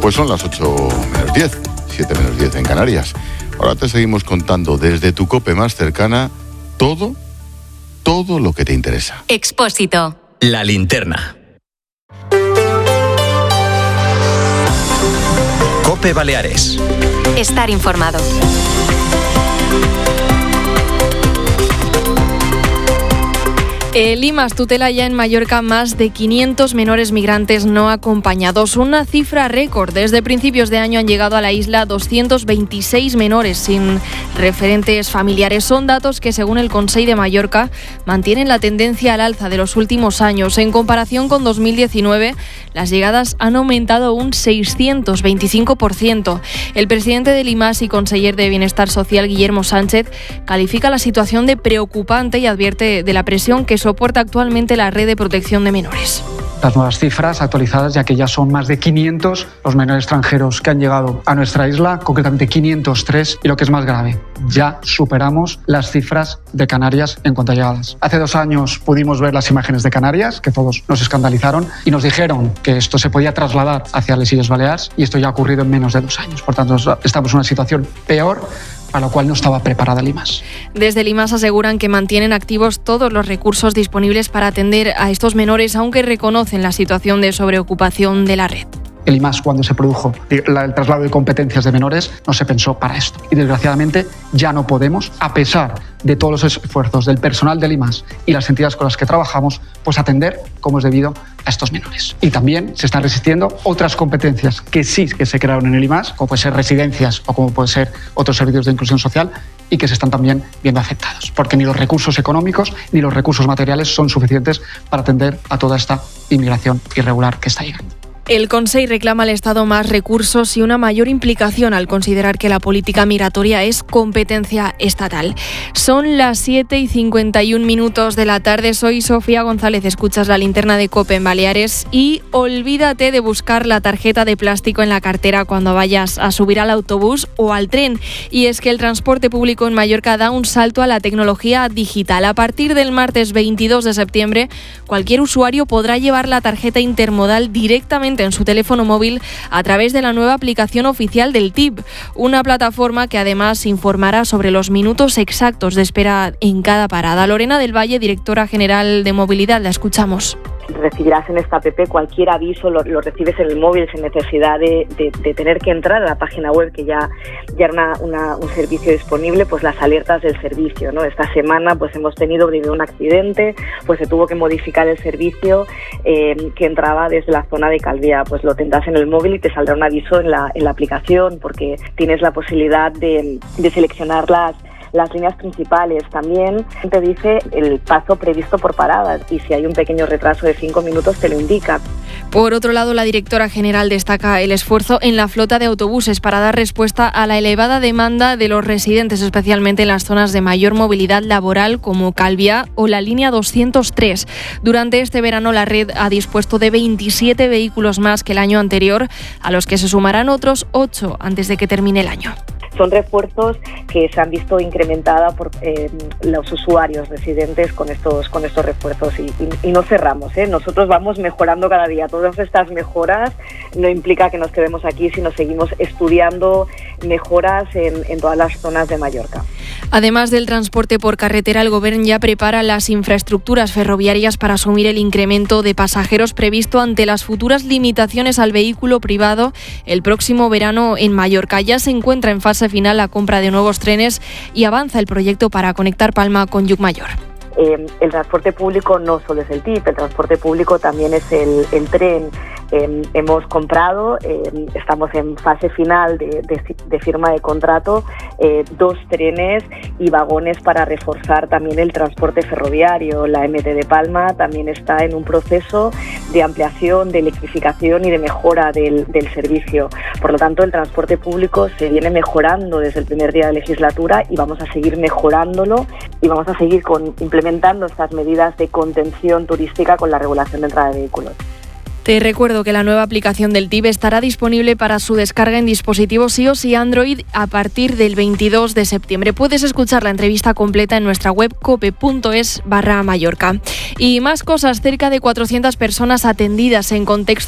Pues son las 8 menos 10, 7 menos 10 en Canarias. Ahora te seguimos contando desde tu COPE más cercana todo lo que te interesa. Expósito. La linterna. COPE Baleares. Estar informado. El IMAS tutela ya en Mallorca más de 500 menores migrantes no acompañados, una cifra récord. Desde principios de año han llegado a la isla 226 menores sin referentes familiares. Son datos que, según el Consell de Mallorca, mantienen la tendencia al alza de los últimos años. En comparación con 2019, las llegadas han aumentado un 625%. El presidente del IMAS y conseller de Bienestar Social, Guillermo Sánchez, califica la situación de preocupante y advierte de la presión que soporta actualmente la red de protección de menores. Las nuevas cifras actualizadas, ya que ya son más de 500 los menores extranjeros que han llegado a nuestra isla, concretamente 503, y lo que es más grave, ya superamos las cifras de Canarias en cuanto a llegadas. Hace 2 años pudimos ver las imágenes de Canarias, que todos nos escandalizaron, y nos dijeron que esto se podía trasladar hacia las Illes Baleares, y esto ya ha ocurrido en menos de 2 años. Por tanto, estamos en una situación peor, a lo cual no estaba preparada el IMAS. Desde el IMAS aseguran que mantienen activos todos los recursos disponibles para atender a estos menores, aunque reconocen la situación de sobreocupación de la red. El IMAS, cuando se produjo el traslado de competencias de menores, no se pensó para esto. Y desgraciadamente ya no podemos, a pesar de todos los esfuerzos del personal del IMAS y las entidades con las que trabajamos, pues atender como es debido a estos menores. Y también se están resistiendo otras competencias que sí que se crearon en el IMAS, como pueden ser residencias o como pueden ser otros servicios de inclusión social, y que se están también viendo afectados, porque ni los recursos económicos ni los recursos materiales son suficientes para atender a toda esta inmigración irregular que está llegando. El Consell reclama al Estado más recursos y una mayor implicación al considerar que la política migratoria es competencia estatal. Son las 7:51 de la tarde. Soy Sofía González. Escuchas la linterna de COPE en Baleares y olvídate de buscar la tarjeta de plástico en la cartera cuando vayas a subir al autobús o al tren. Y es que el transporte público en Mallorca da un salto a la tecnología digital. A partir del martes 22 de septiembre, cualquier usuario podrá llevar la tarjeta intermodal directamente en su teléfono móvil a través de la nueva aplicación oficial del TIB, una plataforma que además informará sobre los minutos exactos de espera en cada parada. Lorena del Valle, directora general de movilidad, la escuchamos. Recibirás en esta app cualquier aviso, lo recibes en el móvil sin necesidad de tener que entrar a la página web, que ya era un servicio disponible, pues las alertas del servicio, ¿no? Esta semana pues hemos tenido un accidente, pues se tuvo que modificar el servicio que entraba desde la zona de Calviá, pues lo tendrás en el móvil y te saldrá un aviso en la aplicación, porque tienes la posibilidad de seleccionar las líneas principales. También te dice el paso previsto por paradas y si hay un pequeño retraso de 5 minutos te lo indica. Por otro lado, la directora general destaca el esfuerzo en la flota de autobuses para dar respuesta a la elevada demanda de los residentes, especialmente en las zonas de mayor movilidad laboral como Calviá o la línea 203. Durante este verano la red ha dispuesto de 27 vehículos más que el año anterior, a los que se sumarán otros 8 antes de que termine el año. Son refuerzos que se han visto incrementados por los usuarios residentes con estos refuerzos y no cerramos, ¿eh? Nosotros vamos mejorando cada día. Todas estas mejoras no implica que nos quedemos aquí, sino seguimos estudiando mejoras en todas las zonas de Mallorca. Además del transporte por carretera, el Gobierno ya prepara las infraestructuras ferroviarias para asumir el incremento de pasajeros previsto ante las futuras limitaciones al vehículo privado el próximo verano en Mallorca. Ya se encuentra en fase final la compra de nuevos trenes y avanza el proyecto para conectar Palma con Llucmajor. El transporte público no solo es el TIP, el transporte público también es el tren. Hemos comprado, estamos en fase final de firma de contrato, 2 trenes y vagones para reforzar también el transporte ferroviario. La MT de Palma también está en un proceso de ampliación, de electrificación y de mejora del servicio. Por lo tanto, el transporte público se viene mejorando desde el primer día de legislatura y vamos a seguir mejorándolo y vamos a seguir implementando estas medidas de contención turística con la regulación de entrada de vehículos. Te recuerdo que la nueva aplicación del TIB estará disponible para su descarga en dispositivos iOS y Android a partir del 22 de septiembre. Puedes escuchar la entrevista completa en nuestra web cope.es/Mallorca. Y más cosas, cerca de 400 personas atendidas en contexto